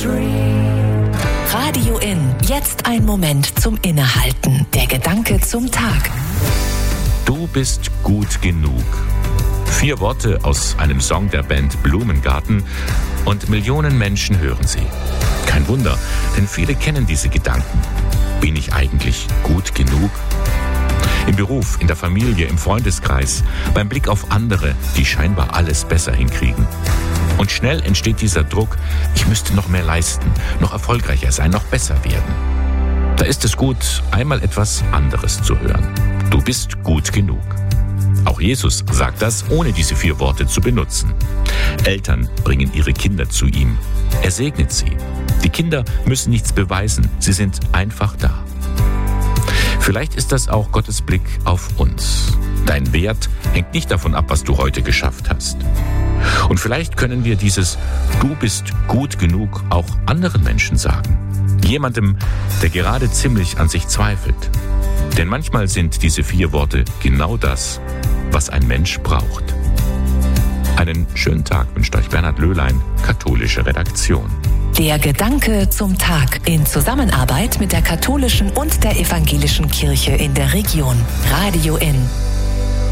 Radio In, jetzt ein Moment zum Innehalten. Der Gedanke zum Tag. Du bist gut genug. 4 Worte aus einem Song der Band Blumengarten und Millionen Menschen hören sie. Kein Wunder, denn viele kennen diese Gedanken. Bin ich eigentlich gut genug? Im Beruf, in der Familie, im Freundeskreis, beim Blick auf andere, die scheinbar alles besser hinkriegen. Und schnell entsteht dieser Druck, ich müsste noch mehr leisten, noch erfolgreicher sein, noch besser werden. Da ist es gut, einmal etwas anderes zu hören. Du bist gut genug. Auch Jesus sagt das, ohne diese 4 Worte zu benutzen. Eltern bringen ihre Kinder zu ihm. Er segnet sie. Die Kinder müssen nichts beweisen, sie sind einfach da. Vielleicht ist das auch Gottes Blick auf uns. Dein Wert hängt nicht davon ab, was du heute geschafft hast. Und vielleicht können wir dieses Du bist gut genug auch anderen Menschen sagen. Jemandem, der gerade ziemlich an sich zweifelt. Denn manchmal sind diese 4 Worte genau das, was ein Mensch braucht. Einen schönen Tag wünscht euch Bernhard Löhlein, katholische Redaktion. Der Gedanke zum Tag in Zusammenarbeit mit der katholischen und der evangelischen Kirche in der Region. Radio In.